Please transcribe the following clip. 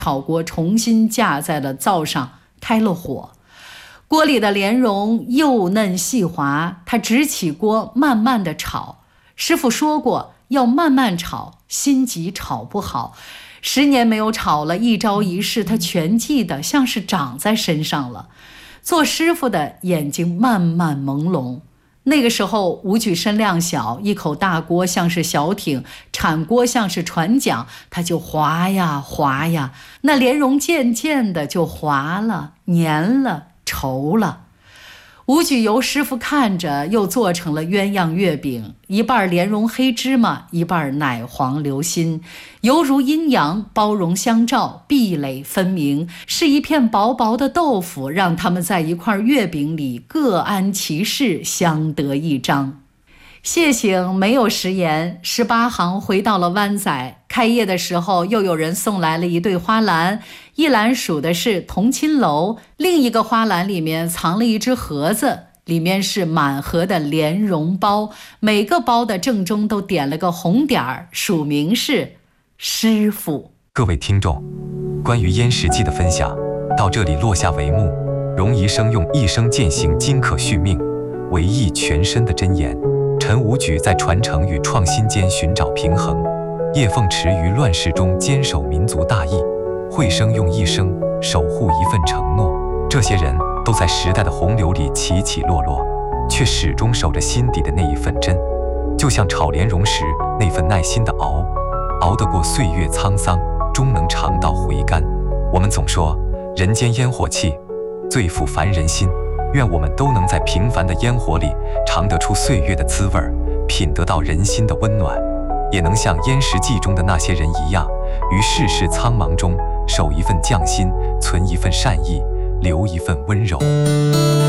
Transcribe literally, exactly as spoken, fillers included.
炒锅重新架在了灶上，开了火。锅里的莲蓉幼嫩细滑，他直起锅慢慢的炒。师傅说过要慢慢炒，心急炒不好。十年没有炒了，一招一式他全记得，像是长在身上了。做师傅的眼睛慢慢朦胧。那个时候武举身量小，一口大锅像是小艇，铲锅像是船桨，他就滑呀滑呀，那莲蓉渐渐的就滑了，黏了，稠了。武举由师傅看着，又做成了鸳鸯月饼，一半莲蓉黑芝麻，一半奶黄流心，犹如阴阳，包容相照，壁垒分明，是一片薄薄的豆腐，让他们在一块月饼里各安其事，相得益彰。谢醒没有食言，十八行回到了湾仔。开业的时候，又有人送来了一对花篮，一篮数的是同亲楼，另一个花篮里面藏了一只盒子，里面是满盒的莲蓉包，每个包的正中都点了个红点儿，署名是师傅。 各位听众，关于燕食记的分享到这里落下帷幕。荣宜生用一生践行金可续命，为益全身的箴言。陈武举在传承与创新间寻找平衡，叶凤池于乱世中坚守民族大义，惠生用一生守护一份承诺。这些人都在时代的洪流里起起落落，却始终守着心底的那一份真。就像炒莲蓉时那份耐心的熬，熬得过岁月沧桑，终能尝到回甘。我们总说人间烟火气，最抚凡人心。愿我们都能在平凡的烟火里尝得出岁月的滋味，品得到人心的温暖，也能像燕食记中的那些人一样，于世事苍茫中守一份匠心，存一份善意，留一份温柔。